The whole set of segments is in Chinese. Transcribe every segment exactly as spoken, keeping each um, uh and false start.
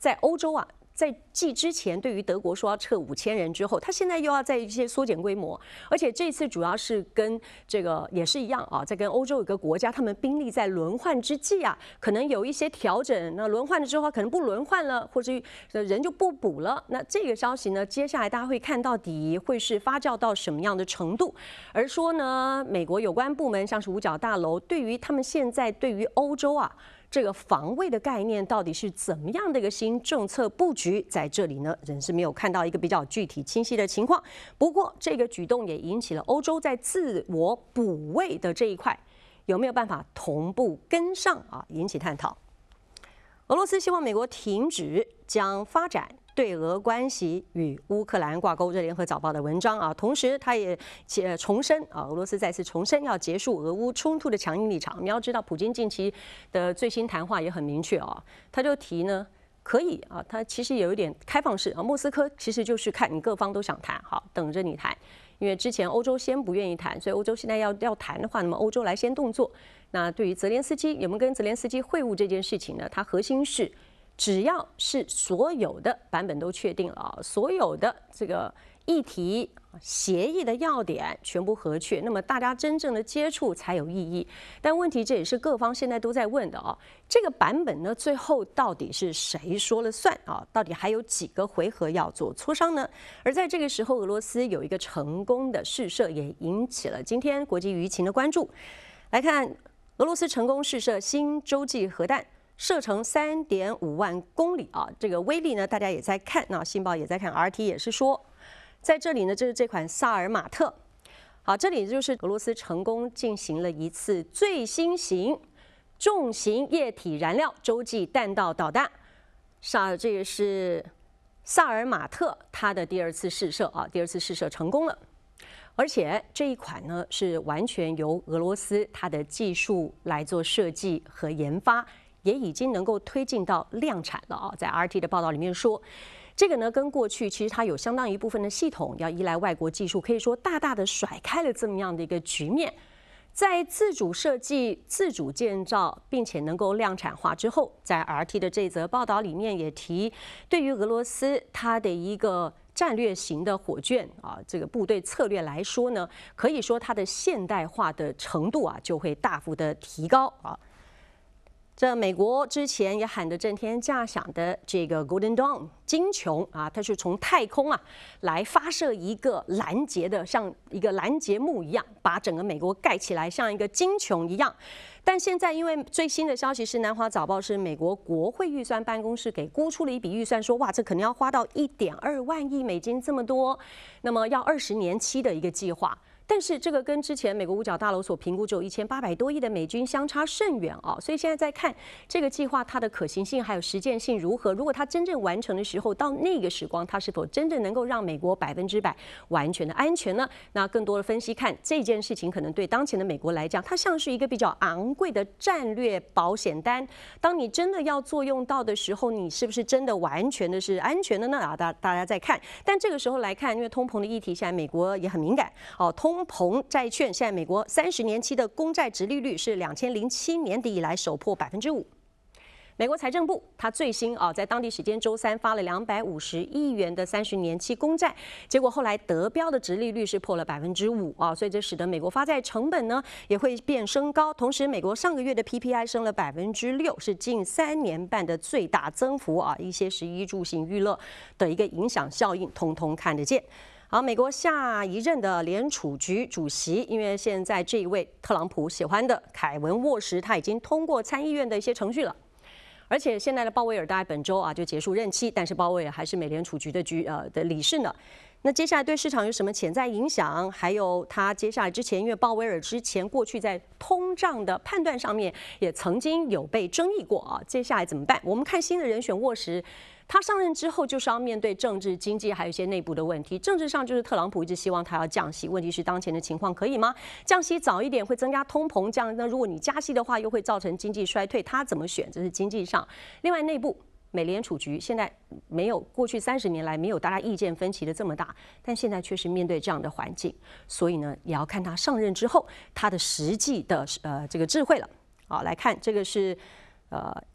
在欧洲啊。 在继之前对于德国说要撤五千人之后，他现在又要在一些缩减规模，而且这次主要是跟这个也是一样啊，在跟欧洲有个国家，他们兵力在轮换之际啊，可能有一些调整。那轮换了之后，可能不轮换了，或者人就不补了。那这个消息呢，接下来大家会看到底会是发酵到什么样的程度？而说呢，美国有关部门像是五角大楼，对于他们现在对于欧洲啊。 这个防卫的概念到底是怎么样的一个新政策布局？在这里呢，仍是没有看到一个比较具体清晰的情况。不过，这个举动也引起了欧洲在自我补位的这一块有没有办法同步跟上啊？引起探讨。俄罗斯希望美国停止将发展。 对俄关系与乌克兰挂钩，这联合早报的文章啊，同时他也重申啊，俄罗斯再次重申要结束俄乌冲突的强硬立场。你要知道，普京近期的最新谈话也很明确啊，他就提呢，可以啊，他其实也有一点开放式啊，莫斯科其实就是看你各方都想谈，好，等着你谈。因为之前欧洲先不愿意谈，所以欧洲现在要要谈的话，那么欧洲来先动作。那对于泽连斯基有没有跟泽连斯基会晤这件事情呢？它核心是。 只要是所有的版本都确定了啊，所有的这个议题协议的要点全部核确，那么大家真正的接触才有意义。但问题这也是各方现在都在问的啊，这个版本呢，最后到底是谁说了算啊？到底还有几个回合要做磋商呢？而在这个时候，俄罗斯有一个成功的试射，也引起了今天国际舆情的关注。来看，俄罗斯成功试射新洲际核弹。 射程三点五万公里啊，这个威力呢，大家也在看。那《信报》也在看 ，R T 也是说，在这里呢，这是这款萨尔马特。好，这里就是俄罗斯成功进行了一次最新型重型液体燃料洲际弹道导弹。萨，这个是萨尔马特它的第二次试射啊，第二次试射成功了。 而且这一款呢是完全由俄罗斯它的技术来做设计和研发。 也已经能够推进到量产了啊！在 R T 的报道里面说，这个呢跟过去其实它有相当一部分的系统要依赖外国技术，可以说大大的甩开了这么样的一个局面。在自主设计、自主建造，并且能够量产化之后，在 R T 的这则报道里面也提，对于俄罗斯它的一个战略型的火箭啊，这个部队策略来说呢，可以说它的现代化的程度啊就会大幅的提高啊。 这美国之前也喊得震天价响的这个 Golden Dawn 金穹啊，它是从太空啊来发射一个拦截的，像一个拦截幕一样，把整个美国盖起来，像一个金穹一样。但现在因为最新的消息是，南华早报是美国国会预算办公室给估出了一笔预算，说哇，这可能要花到一点二万亿美金这么多，那么要二十年期的一个计划。 但是这个跟之前美国五角大楼所评估只有一千八百多亿的美金相差甚远啊，所以现在在看这个计划它的可行性还有实践性如何。如果它真正完成的时候，到那个时光，它是否真正能够让美国百分之百完全的安全呢？那更多的分析看这件事情，可能对当前的美国来讲，它像是一个比较昂贵的战略保险单。当你真的要作用到的时候，你是不是真的完全的是安全的呢？啊，大大家在看。但这个时候来看，因为通膨的议题，现在美国也很敏感哦，通。 通膨债券，现在美国三十年期的公债殖利率是两千零七年底以来首破百分之五。美国财政部它最新啊，在当地时间周三发了两百五十亿元的三十年期公债，结果后来得标的殖利率是破了百分之五啊，所以这使得美国发债成本呢也会变升高。同时，美国上个月的 P P I 升了百分之六，是近三年半的最大增幅啊，一些食衣住行娱乐的一个影响效应，通通看得见。 好，美国下一任的联储局主席，因为现在这一位特朗普喜欢的凯文沃什，他已经通过参议院的一些程序了，而且现在的鲍威尔大概本周啊就结束任期，但是鲍威尔还是美联储局的局呃的理事呢。那接下来对市场有什么潜在影响？还有他接下来之前，因为鲍威尔之前过去在通胀的判断上面也曾经有被争议过啊，接下来怎么办？我们看新的人选沃什。 他上任之后就是要面对政治、经济，还有一些内部的问题。政治上就是特朗普一直希望他要降息，问题是当前的情况可以吗？降息早一点会增加通膨，这样那如果你加息的话，又会造成经济衰退。他怎么选？这是经济上。另外内部，美联储局现在没有过去三十年来没有大家意见分歧的这么大，但现在确实面对这样的环境，所以呢，也要看他上任之后他的实际的呃这个智慧了。好，来看这个是呃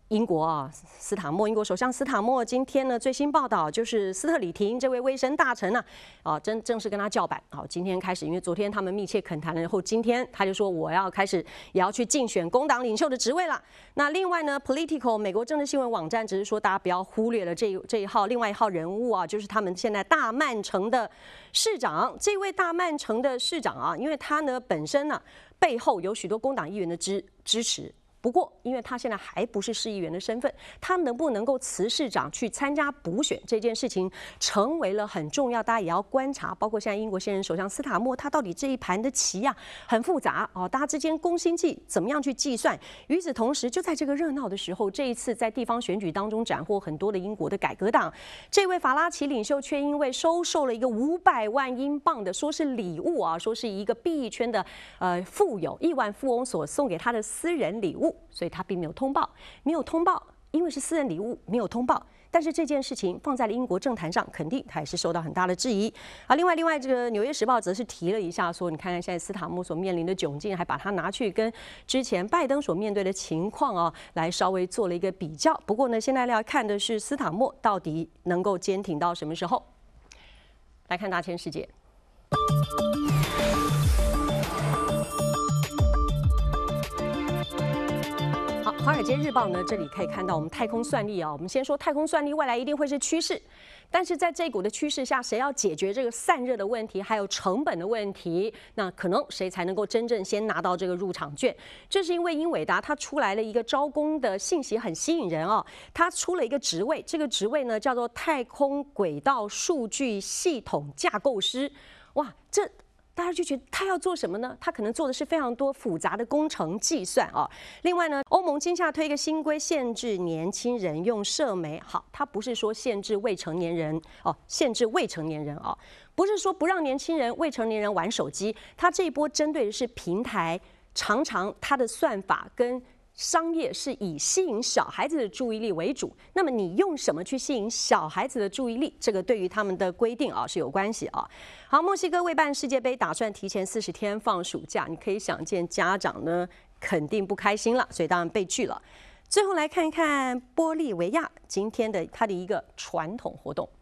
英国啊，斯塔默，英国首相斯塔默今天呢最新报道就是斯特里廷这位卫生大臣呢，啊，正正式跟他叫板。好，今天开始，因为昨天他们密切恳谈了，然后今天他就说我要开始也要去竞选工党领袖的职位了。那另外呢 ，Political 美国政治新闻网站只是说大家不要忽略了这一这一号另外一号人物啊，就是他们现在大曼城的市长。这位大曼城的市长啊，因为他呢本身呢背后有许多工党议员的支支持。不过，因为他现在还不是市议员的身份，他能不能够辞市长去参加补选这件事情，成为了很重要，大家也要观察。包括现在英国现任首相斯塔默，他到底这一盘的棋呀、啊、很复杂哦，大家之间攻心计怎么样去计算？与此同时，就在这个热闹的时候，这一次在地方选举当中斩获很多的英国的改革党，这位法拉奇领袖却因为收受了一个五百万英镑的说是礼物啊，说是一个币圈的呃富有亿万富翁所送给他的私人礼物。所以他并没有通报，没有通报，因为是私人礼物，没有通报。但是这件事情放在了英国政坛上，肯定他也是受到很大的质疑啊。另外，另外这个《纽约时报》则是提了一下，说你看看现在斯塔默所面临的窘境，还把它拿去跟之前拜登所面对的情况啊，来稍微做了一个比较。不过呢，现在要看的是斯塔默到底能够坚挺到什么时候。来看大千世界。好，《华尔街日报》呢，这里可以看到我们太空算力啊。我们先说太空算力未来一定会是趋势，但是在这股的趋势下，谁要解决这个散热的问题，还有成本的问题，那可能谁才能够真正先拿到这个入场券？这是因为英伟达它出来了一个招工的信息很吸引人哦，它出了一个职位，这个职位呢叫做太空轨道数据系统架构师。哇，这大家就觉得他要做什么呢？他可能做的是非常多复杂的工程计算啊。另外呢，欧盟今夏推一个新规，限制年轻人用社媒。好，它不是说限制未成年人哦，限制未成年人啊，不是说不让年轻人、未成年人玩手机。它这一波针对的是平台，常常它的算法跟商业是以吸引小孩子的注意力为主，那么你用什么去吸引小孩子的注意力？这个对于他们的规定啊是有关系啊。好，墨西哥为办世界杯，打算提前四十天放暑假，你可以想见家长呢肯定不开心了，所以当然被拒了。最后来看一看玻利维亚今天的它的一个传统活动。